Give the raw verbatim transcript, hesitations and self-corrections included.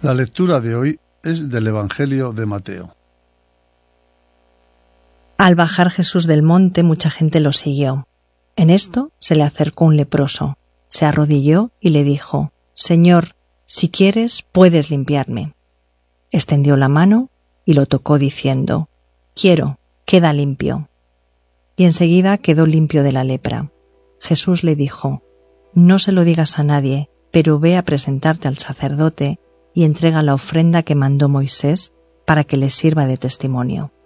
La lectura de hoy es del Evangelio de Mateo. Al bajar Jesús del monte, mucha gente lo siguió. En esto se le acercó un leproso, se arrodilló y le dijo: «Señor, si quieres, puedes limpiarme». Extendió la mano y lo tocó diciendo: «Quiero, queda limpio». Y enseguida quedó limpio de la lepra. Jesús le dijo: «No se lo digas a nadie, pero ve a presentarte al sacerdote y entrega la ofrenda que mandó Moisés para que le sirva de testimonio».